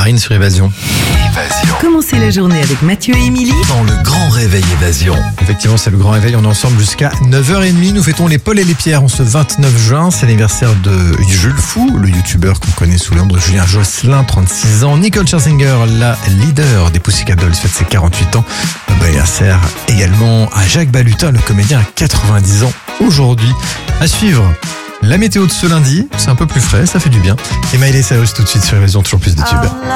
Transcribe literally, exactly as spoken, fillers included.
Marine sur Évasion. Évasion. Commencez la journée avec Mathieu et Émilie. Dans le grand réveil Évasion. Effectivement, c'est le grand réveil. On est ensemble jusqu'à neuf heures trente. Nous fêtons les Paul et les Pierre en ce vingt-neuf juin. C'est l'anniversaire de Jules Fou, le youtubeur qu'on connaît sous le nom de Julien Josselin, trente-six ans. Nicole Scherzinger, la leader des Pussycat Dolls, fête ses quarante-huit ans. Un bon anniversaire également à Jacques Balutin, le comédien à quatre-vingt-dix ans aujourd'hui. À suivre, la météo de ce lundi. C'est un peu plus frais, ça fait du bien. Et Miley Cyrus tout de suite sur Évasion, toujours plus de tubes.